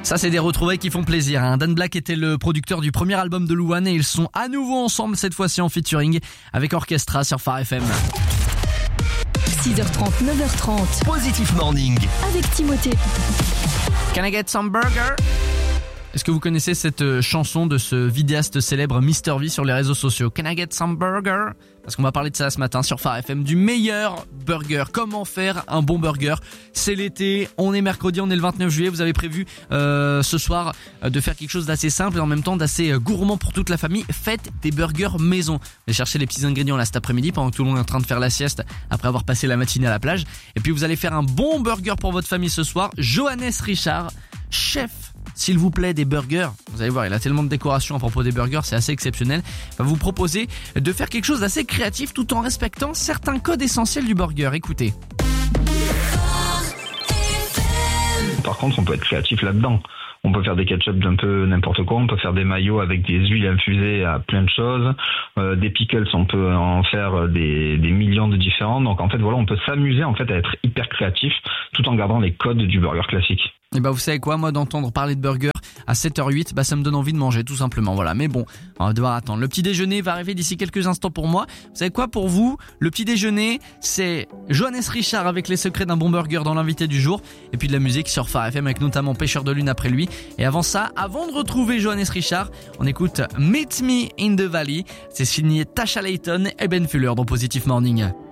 Ça, c'est des retrouvailles qui font plaisir. Dan Black était le producteur du premier album de Louane et ils sont à nouveau ensemble, cette fois-ci en featuring avec Orchestra sur Phare FM. 6h30, 9h30. Positive Morning. Avec Timothée. Can I get some burger? Est-ce que vous connaissez cette chanson de ce vidéaste célèbre Mr V sur les réseaux sociaux? Can I get some burger? Parce qu'on va parler de ça ce matin sur Phare FM, du meilleur burger. Comment faire un bon burger? C'est l'été, on est mercredi, on est le 29 juillet. Vous avez prévu ce soir de faire quelque chose d'assez simple et en même temps d'assez gourmand pour toute la famille. Faites des burgers maison. Allez chercher les petits ingrédients là cet après-midi pendant que tout le monde est en train de faire la sieste après avoir passé la matinée à la plage. Et puis vous allez faire un bon burger pour votre famille ce soir. Johannes Richard, chef, s'il vous plaît, des burgers. Vous allez voir, il a tellement de décoration à propos des burgers, c'est assez exceptionnel. Il va vous proposer de faire quelque chose d'assez créatif tout en respectant certains codes essentiels du burger. Écoutez. Par contre, on peut être créatif là-dedans. On peut faire des ketchup d'un peu n'importe quoi, on peut faire des maillots avec des huiles infusées à plein de choses, des pickles, on peut en faire des millions de différents. Donc en fait, voilà, on peut s'amuser en fait à être hyper créatif tout en gardant les codes du burger classique. Et vous savez quoi, moi d'entendre parler de burger à 7h08, ça me donne envie de manger tout simplement, voilà. Mais bon, on va devoir attendre. Le petit déjeuner va arriver d'ici quelques instants pour moi. Vous savez quoi, pour vous, le petit déjeuner, c'est Johannes Richard avec les secrets d'un bon burger dans l'invité du jour, et puis de la musique sur Phare FM avec notamment Pêcheur de Lune après lui. Et avant ça, avant de retrouver Johannes Richard, on écoute Meet Me in the Valley. C'est signé Tasha Layton et Ben Fuller dans Positive Morning.